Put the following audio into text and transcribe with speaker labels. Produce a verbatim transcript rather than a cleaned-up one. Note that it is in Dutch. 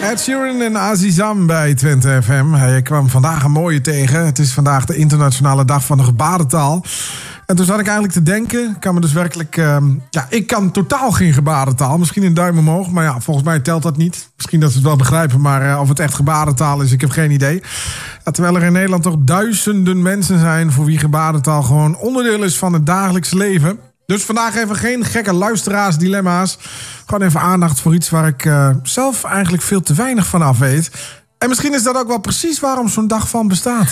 Speaker 1: Ed Sheeran en Azizam bij Twente F M. Hij kwam vandaag een mooie tegen. Het is vandaag de internationale dag van de gebarentaal. En toen zat ik eigenlijk te denken, ik kan me dus werkelijk... Uh, ja, ik kan totaal geen gebarentaal. Misschien een duim omhoog, maar ja, volgens mij telt dat niet. Misschien dat ze het wel begrijpen, maar uh, of het echt gebarentaal is, ik heb geen idee. Ja, terwijl er in Nederland toch duizenden mensen zijn voor wie gebarentaal gewoon onderdeel is van het dagelijks leven. Dus vandaag even geen gekke luisteraarsdilemma's. Gewoon even aandacht voor iets waar ik uh, zelf eigenlijk veel te weinig van af weet. En misschien is dat ook wel precies waarom zo'n dag van bestaat.